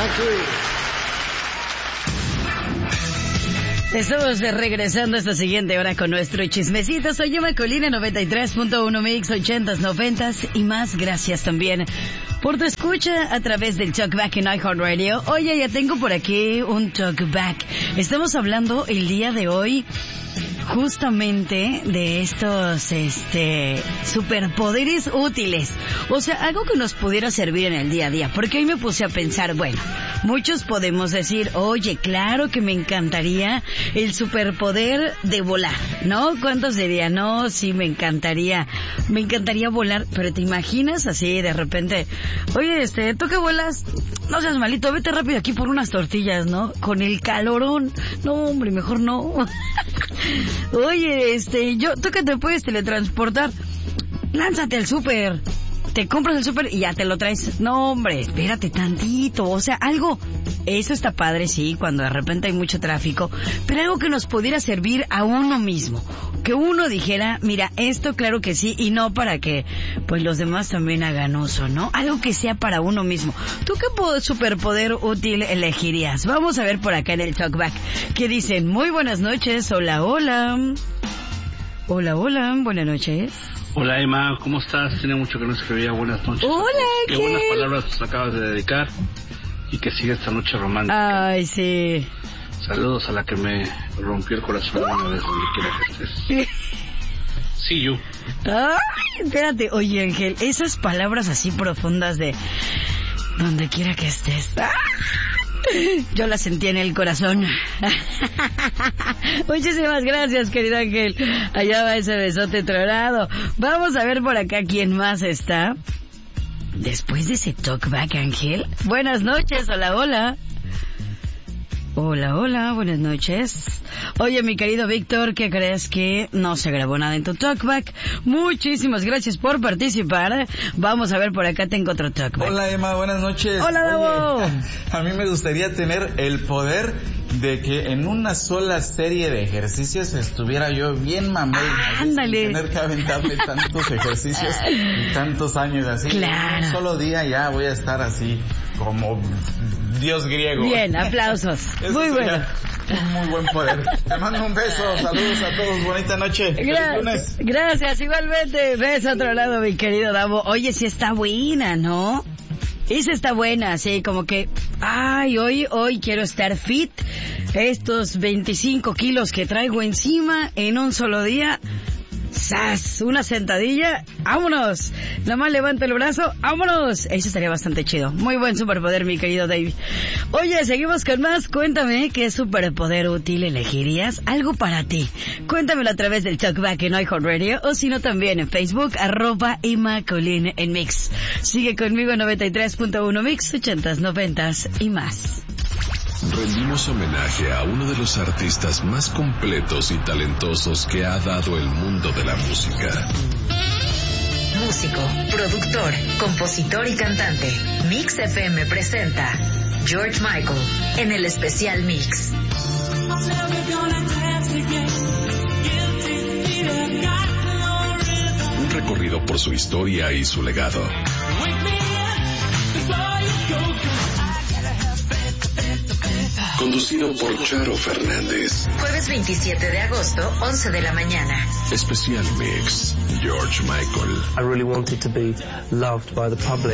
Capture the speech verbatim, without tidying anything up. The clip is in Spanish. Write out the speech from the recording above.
Estamos de regresando a esta siguiente hora con nuestro chismecito. Soy Emma Colina, noventa y tres punto uno Mix, ochentas, noventas y más. Gracias también por tu escucha a través del Talkback en iHeartRadio. Oye, ya tengo por aquí un Talkback. Estamos hablando el día de hoy justamente de estos este superpoderes útiles, o sea, algo que nos pudiera servir en el día a día, porque hoy me puse a pensar, bueno, muchos podemos decir, oye, claro que me encantaría el superpoder de volar, ¿no? ¿Cuántos dirían? No, sí, me encantaría, me encantaría volar, pero te imaginas así de repente, oye, este, ¿tú que vuelas? No seas malito, vete rápido aquí por unas tortillas, ¿no? Con el calorón, no, hombre, mejor no. Oye, este, yo, tú que te puedes teletransportar, lánzate al súper, te compras el súper y ya te lo traes. No, hombre, espérate tantito, o sea, algo, eso está padre, sí, cuando de repente hay mucho tráfico, pero algo que nos pudiera servir a uno mismo, que uno dijera, mira, esto claro que sí, y no para que, pues los demás también hagan uso, ¿no? Algo que sea para uno mismo. ¿Tú qué superpoder útil elegirías? Vamos a ver por acá en el Talkback, que dicen, muy buenas noches, hola, hola. Hola, hola, buenas noches. Hola Emma, ¿cómo estás? Tiene mucho que no escribía. Buenas noches. Hola, Qué ¿qué? buenas palabras nos acabas de dedicar y que siga esta noche romántica. Ay, sí. Saludos a la que me rompió el corazón una vez, donde quiera que estés. Sí, you. Ay, espérate, oye Ángel, esas palabras así profundas de donde quiera que estés. Yo la sentí en el corazón. Muchísimas gracias, querido Ángel. Allá va ese besote tronado. Vamos a ver por acá quién más está. Después de ese talkback, Ángel. Buenas noches, hola, hola. Hola, hola, buenas noches. Oye, mi querido Víctor, ¿qué crees que no se grabó nada en tu talkback? Muchísimas gracias por participar. Vamos a ver, por acá tengo otro talkback. Hola, Emma, buenas noches. Hola, Davo. Oye, a mí me gustaría tener el poder de que en una sola serie de ejercicios estuviera yo bien mamey. Ah, ándale. Sin tener que aventarme tantos ejercicios y tantos años así. Claro. En un solo día ya voy a estar así como Dios griego. Bien, aplausos. Eso muy bueno. Un muy buen poder. Te mando un beso, saludos a todos, bonita noche. Gracias, gracias, igualmente. Beso a otro lado, mi querido Davo. Oye, sí está buena, ¿no? Esa está buena, sí, como que, ay, hoy, hoy quiero estar fit. Estos veinticinco kilos que traigo encima en un solo día. ¡Sas! Una sentadilla, ¡vámonos! Nomás levanta el brazo, ¡vámonos! Eso estaría bastante chido. Muy buen superpoder, mi querido David. Oye, seguimos con más. Cuéntame qué superpoder útil elegirías. Algo para ti. Cuéntamelo a través del Talkback en iHeartRadio o si no también en Facebook, arroba Emma Colin en Mix. Sigue conmigo en noventa y tres punto uno Mix, ochentas, noventas y más. Rendimos homenaje a uno de los artistas más completos y talentosos que ha dado el mundo de la música. Músico, productor, compositor y cantante. Mix F M presenta George Michael en el especial Mix. Un recorrido por su historia y su legado. Conducido por Charo Fernández. Jueves veintisiete de agosto, once de la mañana. Especial Mix, George Michael. I really wanted to be loved by the public.